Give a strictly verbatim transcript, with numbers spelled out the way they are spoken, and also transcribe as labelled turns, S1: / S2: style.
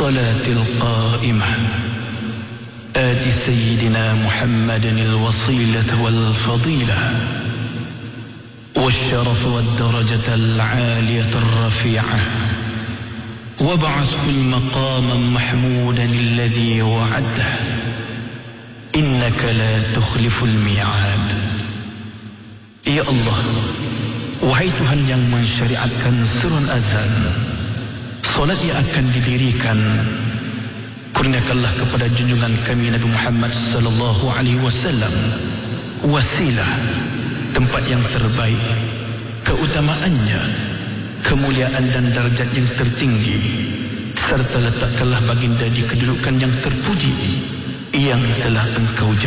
S1: الصلاة القائمة آت سيدنا محمد الوصيلة والفضيلة والشرف والدرجة العالية الرفيعة وابعثه المقام محمودا الذي وعده إنك لا تخلف الميعاد. Ya Allah, wahai Tuhan yang mensyariatkan surun azan, solat yang akan didirikan, kurniakanlah kepada junjungan kami Nabi Muhammad sallallahu alaihi wasallam wasilah, tempat yang terbaik, keutamaannya, kemuliaan dan darjat yang tertinggi, serta letakkanlah baginda di kedudukan yang terpuji yang telah engkau